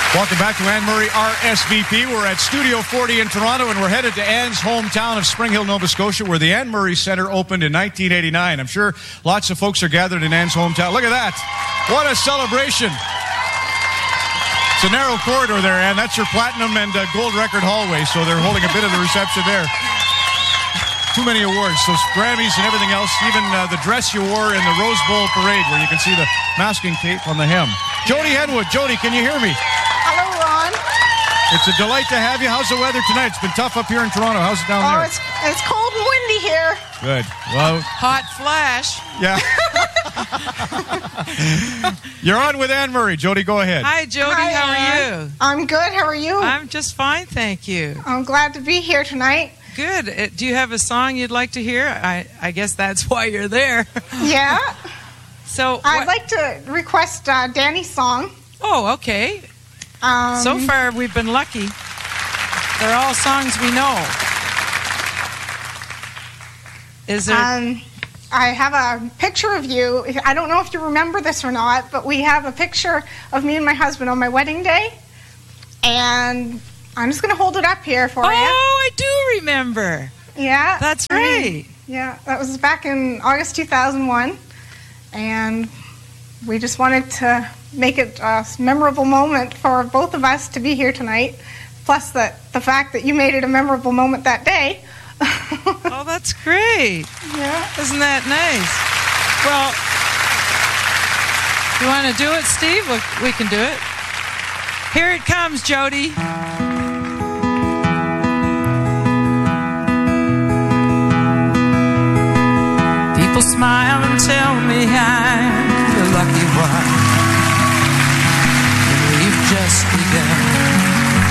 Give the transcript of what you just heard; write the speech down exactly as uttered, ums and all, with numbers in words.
Welcome back to Anne Murray, R S V P. We're at Studio forty in Toronto, and we're headed to Anne's hometown of Spring Hill, Nova Scotia, where the Anne Murray Centre opened in nineteen eighty-nine. I'm sure lots of folks are gathered in Anne's hometown. Look at that. What a celebration. It's a narrow corridor there, Anne. That's your platinum and uh, gold record hallway, so they're holding a bit of the reception there. Too many awards, those Grammys and everything else, even uh, the dress you wore in the Rose Bowl parade, where you can see the masking tape on the hem. Jody Henwood. Jody, can you hear me? Hello, Ron. It's a delight to have you. How's the weather tonight? It's been tough up here in Toronto. How's it down oh, there? Oh, it's, it's cold and windy here. Good. Well, hot flash. Yeah. You're on with Anne Murray. Jody, go ahead. Hi, Jody. Hi, How Anne. are you? I'm good. How are you? I'm just fine, thank you. I'm glad to be here tonight. Good. Uh, do you have a song you'd like to hear? I, I guess that's why you're there. Yeah. So I'd what- like to request uh, Danny's song. Oh, okay. Um, So far, we've been lucky. They're all songs we know. Is there? Um, I have a picture of you. I don't know if you remember this or not, but we have a picture of me and my husband on my wedding day. And I'm just going to hold it up here for oh, you. I do remember. Yeah. That's right. Yeah, that was back in August two thousand one. And we just wanted to make it a memorable moment for both of us to be here tonight. Plus the, the fact that you made it a memorable moment that day. Oh, that's great. Yeah. Isn't that nice? Well, you want to do it, Steve? We, we can do it. Here it comes, Jody. People smile and tell me I'm the lucky one. And we've just begun.